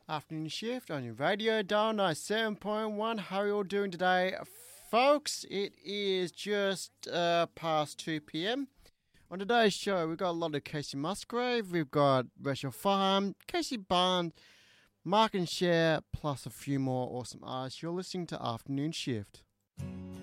Afternoon shift on your radio dial 97.1. How are you all doing today, folks? It is just past 2 p.m. On today's show, we've got a lot of Casey Musgrave, we've got Rachel Farham, Casey Barnes, Mark and Cher, plus a few more awesome artists. You're listening to Afternoon Shift.